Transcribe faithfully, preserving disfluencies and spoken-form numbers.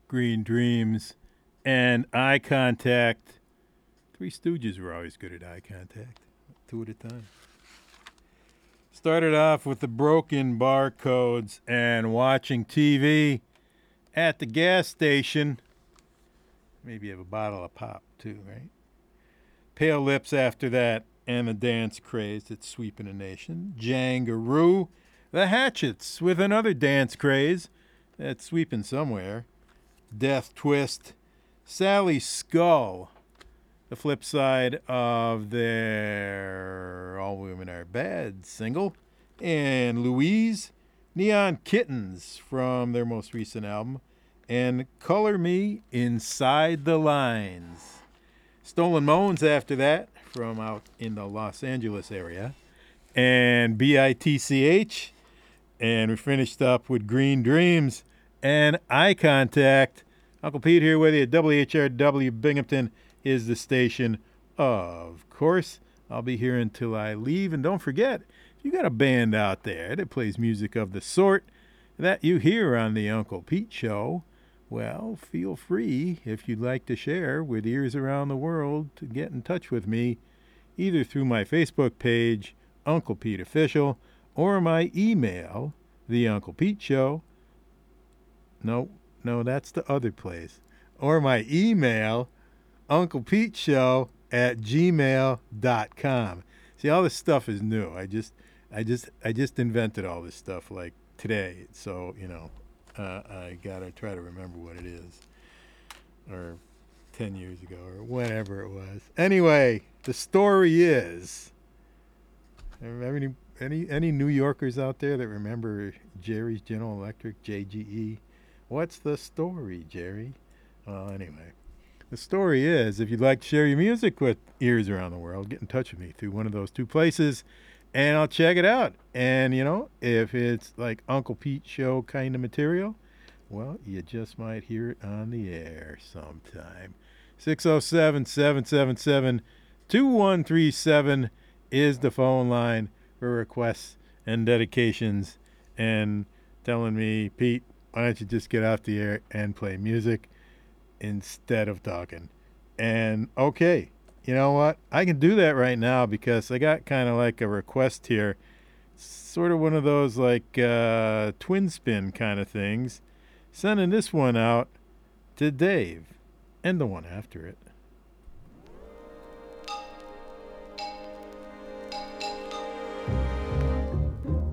Green Dreams, and Eye Contact. Three Stooges were always good at eye contact, two at a time. Started off with the broken barcodes and watching T V at the gas station. Maybe you have a bottle of pop, too, right? Pale Lips after that, and the dance craze that's sweeping the nation. Djangaroo. The Hatchets with another dance craze that's sweeping somewhere. Death Twist. Sally Skull. The flip side of their All Women Are Bad single. And Louise. Neon Kittens from their most recent album. And Color Me Inside the Lines. Stolen Moans after that from out in the Los Angeles area. And B I T C H. And we finished up with Green Dreams and Eye Contact. Uncle Pete here with you. W H R W Binghamton is the station. Of course, I'll be here until I leave. And don't forget, if you got a band out there that plays music of the sort that you hear on the Uncle Pete Show, well, feel free, if you'd like to share with ears around the world, to get in touch with me, either through my Facebook page, Uncle Pete Official, or my email, The Uncle Pete Show. No, no, that's the other place. Or my email, Uncle Pete Show at gmail dot com. See, all this stuff is new. I just, I just, I just invented all this stuff like today. So, you know, uh, I gotta try to remember what it is, or ten years ago, or whatever it was. Anyway, the story is. Any any any New Yorkers out there that remember Jerry's General Electric, J G E? What's the story, Jerry? Well, anyway, the story is, if you'd like to share your music with ears around the world, get in touch with me through one of those two places, and I'll check it out. And, you know, if it's like Uncle Pete Show kind of material, well, you just might hear it on the air sometime. six oh seven, seven seven seven, two one three seven is the phone line for requests and dedications and telling me, Pete, why don't you just get off the air and play music instead of talking? And okay, you know what? I can do that right now because I got kind of like a request here. Sort of one of those like uh, twin spin kind of things. Sending this one out to Dave and the one after it.